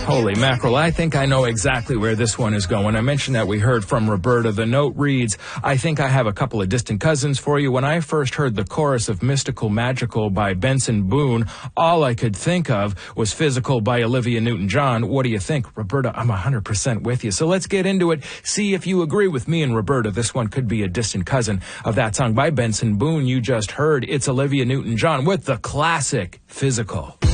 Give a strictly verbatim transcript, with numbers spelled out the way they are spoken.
Holy mackerel, I think I know exactly where this one is going. I mentioned that we heard from Roberta. The note reads, I think I have a couple of distant cousins for you. When I first heard the chorus of Mystical Magical by Benson Boone, all I could think of was Physical by Olivia Newton-John. What do you think? Roberta, I'm one hundred percent with you. So let's get into it. See if you agree with me and Roberta. This one could be a distant cousin of that song by Benson Boone you just heard. It's Olivia Newton-John with the classic Physical.